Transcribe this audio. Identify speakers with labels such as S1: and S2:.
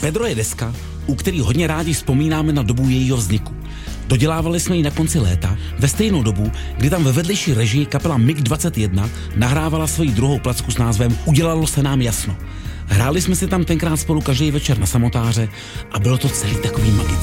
S1: Pedro je deska, u který hodně rádi vzpomínáme na dobu jejího vzniku. Dodělávali jsme ji na konci léta, ve stejnou dobu, kdy tam ve vedlejší režii kapela MiG-21 nahrávala svoji druhou placku s názvem Udělalo se nám jasno. Hráli jsme si tam tenkrát spolu každý večer na samotáře a bylo to celý takový magický.